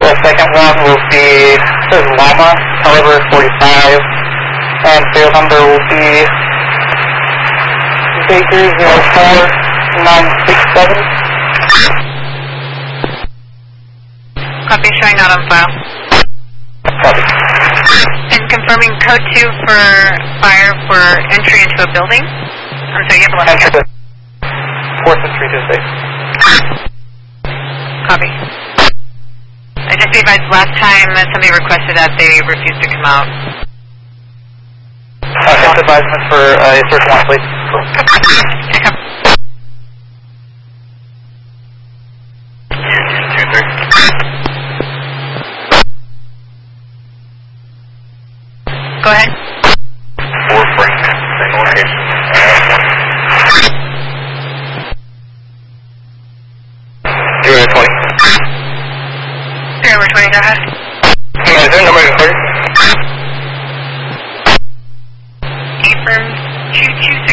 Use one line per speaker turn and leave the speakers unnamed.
The second one will be, this is Lima, however, 45, and field number will be Baker 04967.
Copy, showing not on file.
Copy.
And confirming code 2 for fire for entry into a building. I'm sorry, you have a left
Enter
here.
the 4th and 3 Tuesday.
Copy. I just be advised last time that somebody requested that they refused to come out.
Next advisement for search warrant, please.
Check up. Go ahead.
4 Frank, same location. 020.
020, go ahead.
Is there a number recorded?
Affirm 226